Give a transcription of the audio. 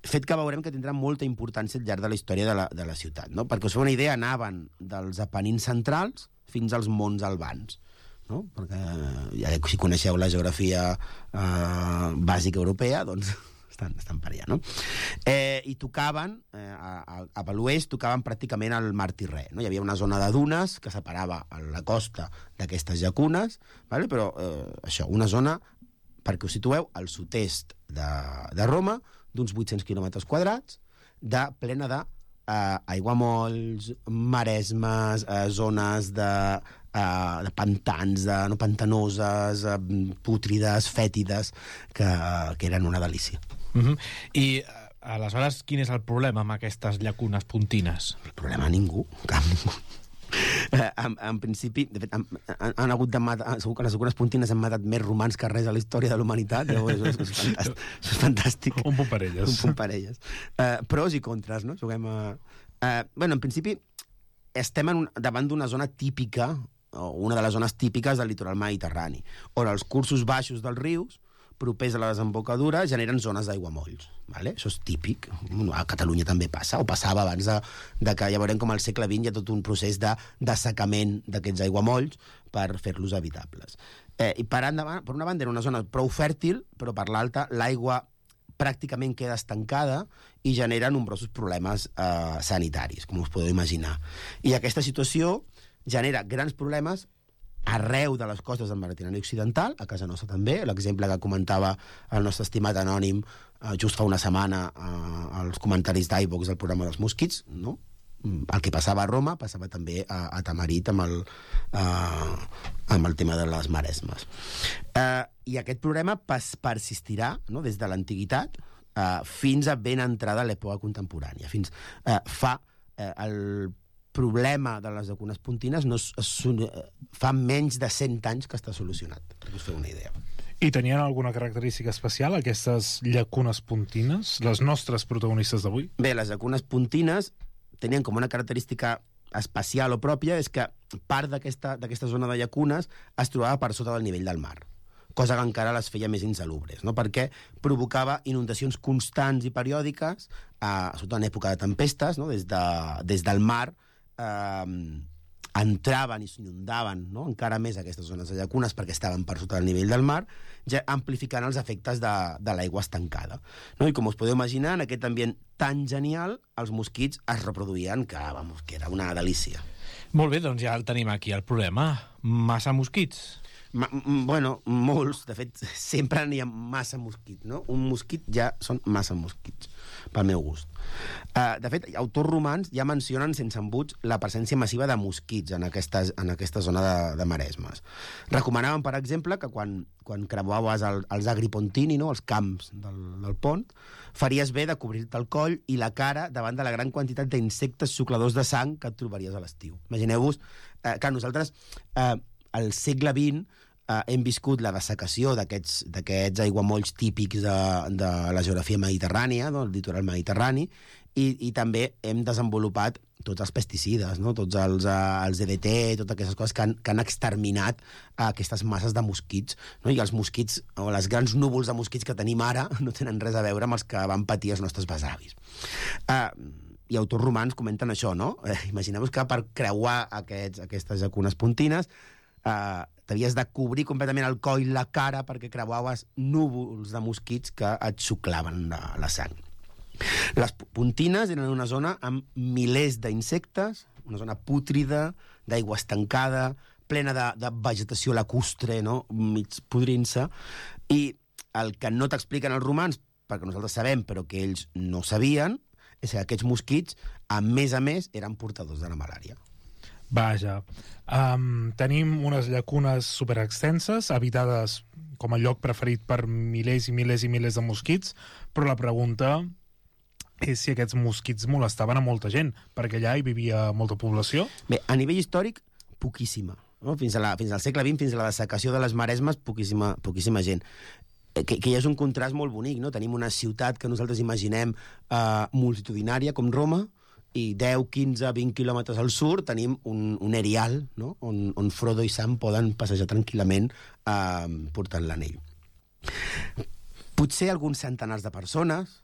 fet que veurem que tindrà molta importància al llarg de la història de la ciutat, no? Perquè us feu una idea, anaven dels Apenins centrals fins als Monts Albans, no? Perquè ja si coneixeu la geografia bàsica europea, doncs estan per allà, no? I tocaven, a l'oest, tocaven pràcticament el mar Tirrè, no? Hi havia una zona de dunes que separava la costa d'aquestes llacunes, vale? Però això, una zona, perquè us situeu, al sud-est de Roma, d'uns 800 quilòmetres quadrats, plena d'aiguamolls, maresmes, zones de pantans, no pantanoses, pútrides, fètides, que eren una delícia. I aleshores, quin és el problema amb aquestes llacunes puntines? El problema ningú, cap ningú. En principi, de fet, han hagut de matar, segur que les llacunes puntines han matat més romans que res a la història de la humanitat. Llavors, això és fantàstic. Un punt per elles. Un punt per elles. Pros i contres, no? Juguem a... Bueno, en principi, estem davant d'una zona típica, o una de les zones típiques del litoral mediterrani, on els cursos baixos dels rius, propers a la desembocadura, generen zones d'aiguamolls. Vale? Això és típic. A Catalunya també passa, o passava abans de que ja veurem com al segle XX hi ha tot un procés d'assecament d'aquests aiguamolls per fer-los habitables. I per una banda era una zona prou fèrtil, però per l'altra l'aigua pràcticament queda estancada i genera nombrosos problemes sanitaris, com us podeu imaginar. I aquesta situació genera grans problemes arreu de les costes del Mediterrani occidental, a casa nostra també, l'exemple que comentava el nostre estimat anònim just fa una setmana als comentaris d'iVox del programa dels mosquits, no? El que passava a Roma passava també a Tamarit amb el tema de les maresmes. I aquest problema persistirà, no?, des de l'antiguitat fins a ben entrada a l'època contemporània. El problema de les llacunes puntines fa menys de 100 anys que està solucionat, per us fer una idea. I tenien alguna característica especial, aquestes llacunes puntines, les nostres protagonistes d'avui? Bé, les llacunes puntines tenien com una característica especial o pròpia, és que part d'aquesta zona de llacunes es trobava per sota del nivell del mar, cosa que encara les feia més insalubres, no? Perquè provocava inundacions constants i periòdiques, sobretot en època de tempestes, no? Des del mar entraven i s'inundaven, no?, encara més aquestes zones de llacunes perquè estaven per sota del nivell del mar, ja amplificant els efectes de l'aigua estancada, no? I com us podeu imaginar, en aquest ambient tan genial, els mosquits es reproduïen, que era una delícia. Molt bé, doncs ja el tenim aquí, el problema. Massa mosquits. Bueno, molts. De fet, sempre n'hi ha massa mosquits, no? Un mosquit ja són massa mosquits, pel meu gust. De fet, autors romans ja mencionen sense embuts la presència massiva de mosquits en aquesta zona de maresmes. Recomanaven, per exemple, que quan creuaves els agripontini, no?, els camps del pont, faries bé de cobrir-te el coll i la cara davant de la gran quantitat d'insectes sucladors de sang que et trobaries a l'estiu. Imagineu-vos que nosaltres al segle XX hem viscut la dessecació d'aquests aiguamolls típics de la geografia mediterrània, del litoral mediterrani, i també hem desenvolupat tots els pesticides, no? Tots els DDT, totes aquestes coses que han exterminat aquestes masses de mosquits, no? I els mosquits, o les grans núvols de mosquits que tenim ara, no tenen res a veure amb els que van patir els nostres besavis. I autors romans comenten això, no? Imagineu-vos que per creuar aquestes llacunes puntines t'havies de cobrir completament el coll i la cara perquè creuaves núvols de mosquits que et xuclaven la sang. Les puntines eren una zona amb milers d'insectes, una zona pútrida, d'aigua estancada, plena de vegetació lacustre, no?, mig podrint-se, i el que no t'expliquen els romans, perquè nosaltres sabem però que ells no sabien, és que aquests mosquits, a més, eren portadors de la malària. Vaja. Tenim unes llacunes superextenses, habitades com a lloc preferit per milers i milers i milers de mosquits, però la pregunta és si aquests mosquits molestaven a molta gent, perquè allà hi vivia molta població. Bé, a nivell històric, poquíssima. No? Fins al segle XX, fins a la dessecació de les maresmes, poquíssima gent. Que ja és un contrast molt bonic, no? Tenim una ciutat que nosaltres imaginem multitudinària, com Roma, i 10, 15, 20 quilòmetres al sud tenim un erial, no?, on Frodo i Sam poden passejar tranquil·lament portant l'anell. Potser alguns centenars de persones,